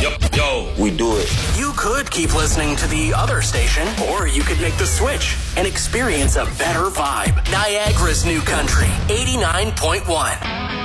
Yo, we do it. You could keep listening to the other station, or you could make the switch and experience a better vibe. Niagara's New Country, 89.1.